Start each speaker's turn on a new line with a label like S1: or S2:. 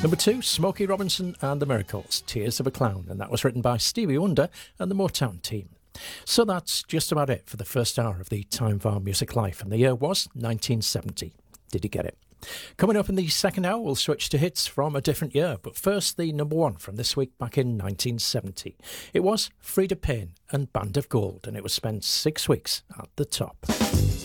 S1: Number 2, Smokey Robinson and the Miracles, Tears of a Clown, and that was written by Stevie Wonder and the Motown team. So that's just about it for the first hour of the Time for Our Music Life, and the year was 1970. Did you get it? Coming up in the second hour, we'll switch to hits from a different year, but first the number 1 from this week back in 1970. It was Freda Payne and Band of Gold, and it was spent 6 weeks at the top.